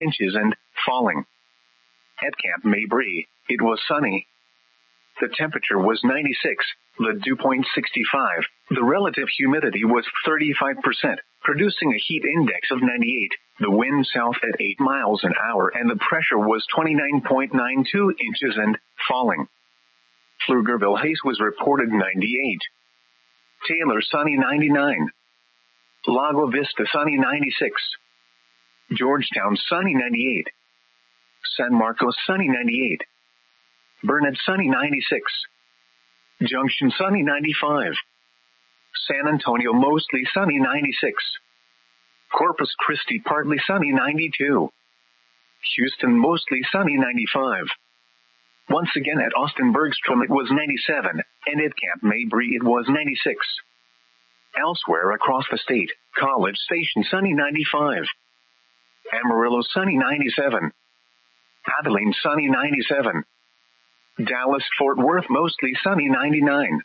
inches and falling. At Camp Mabry, it was sunny. The temperature was 96, the dew point 65, the relative humidity was 35%, producing a heat index of 98, the wind south at 8 miles an hour and the pressure was 29.92 inches and falling. Pflugerville haze was reported 98. Taylor sunny 99. Lago Vista sunny 96. Georgetown sunny 98. San Marcos sunny 98. Burnett sunny 96. Junction sunny 95. San Antonio mostly sunny 96. Corpus Christi partly sunny 92. Houston mostly sunny 95. Once again at Austin Bergstrom it was 97, and at Camp Mabry it was 96. Elsewhere across the state, College Station sunny 95. Amarillo sunny 97. Abilene sunny 97. Dallas-Fort Worth mostly sunny 99.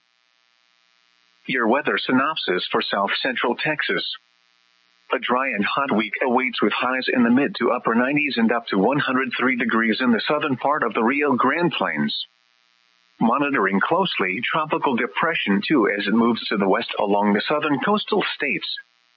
Your weather synopsis for South Central Texas. A dry and hot week awaits with highs in the mid to upper 90s and up to 103 degrees in the southern part of the Rio Grande Plains. Monitoring closely Tropical Depression 2 as it moves to the west along the southern coastal states.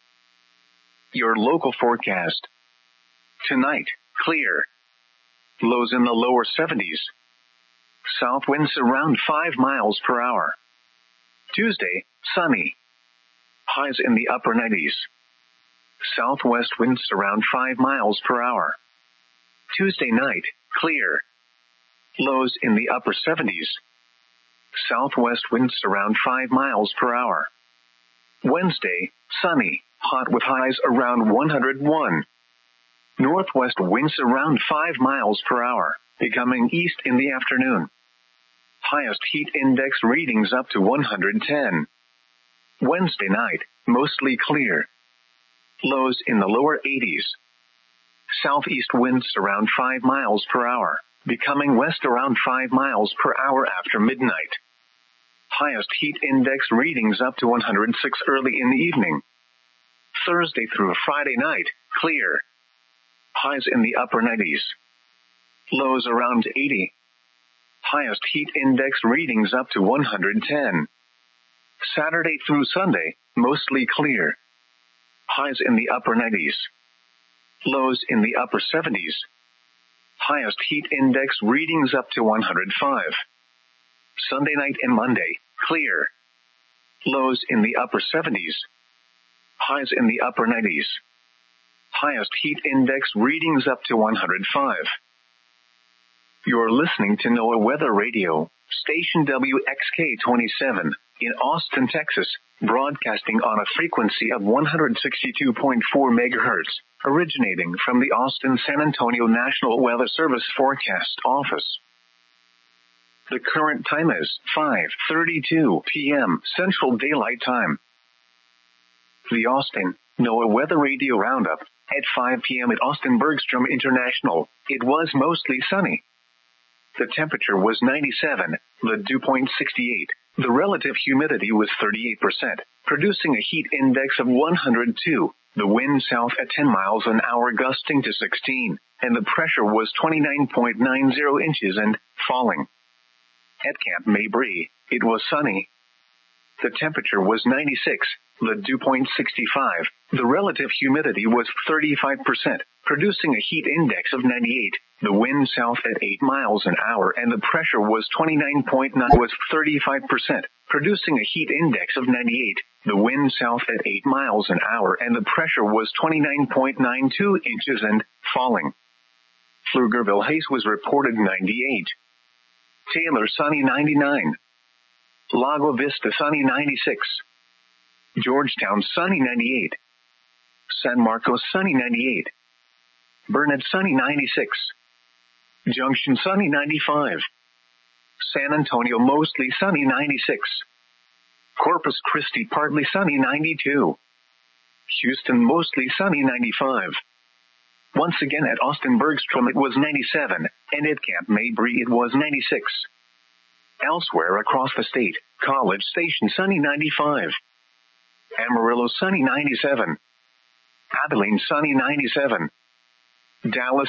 Your local forecast. Tonight, clear. Lows in the lower 70s. South winds around 5 miles per hour. Tuesday, sunny. Highs in the upper 90s. Southwest winds around 5 miles per hour. Tuesday night, clear. Lows in the upper 70s. Southwest winds around 5 miles per hour. Wednesday, sunny, hot with highs around 101. Northwest winds around 5 miles per hour, becoming east in the afternoon. Highest heat index readings up to 110. Wednesday night, mostly clear. Lows in the lower 80s. Southeast winds around 5 miles per hour, becoming west around 5 miles per hour after midnight. Highest heat index readings up to 106 early in the evening. Thursday through Friday night, clear. Highs in the upper 90s. Lows around 80. Highest heat index readings up to 110. Saturday through Sunday, mostly clear. Highs in the upper 90s. Lows in the upper 70s. Highest heat index readings up to 105. Sunday night and Monday, clear. Lows in the upper 70s. Highs in the upper 90s. Highest heat index readings up to 105. You're listening to NOAA Weather Radio, station WXK-27, in Austin, Texas, broadcasting on a frequency of 162.4 MHz, originating from the Austin-San Antonio National Weather Service Forecast Office. The current time is 5:32 p.m. Central Daylight Time. The Austin NOAA Weather Radio Roundup. At 5 p.m. at Austin Bergstrom International, it was mostly sunny. The temperature was 97, the dew point 68, the relative humidity was 38%, producing a heat index of 102, the wind south at 10 miles an hour gusting to 16, and the pressure was 29.90 inches and falling. At Camp Mabry, it was sunny. The temperature was 96, the dew point 65, the relative humidity was 35%, producing a heat index of 98, the wind south at 8 miles an hour and the pressure was 29.9 was 35%, producing a heat index of 98, the wind south at 8 miles an hour and the pressure was 29.92 inches and falling. Pflugerville haze was reported 98. Taylor sunny 99. Lago Vista sunny 96. Georgetown sunny 98. San Marcos sunny 98. Burnett sunny 96. Junction sunny 95. San Antonio mostly sunny 96. Corpus Christi partly sunny 92. Houston mostly sunny 95. Once again at Austin Bergstrom it was 97, and at Camp Mabry it was 96. Elsewhere across the state, College Station sunny 95. Amarillo sunny 97. Abilene sunny 97. Dallas